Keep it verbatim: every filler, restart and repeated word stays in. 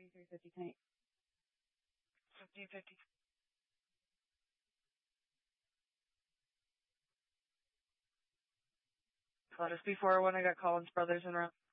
thirty-three fifty tonight. fifty fifty. Let us before when I got Collins Brothers in route.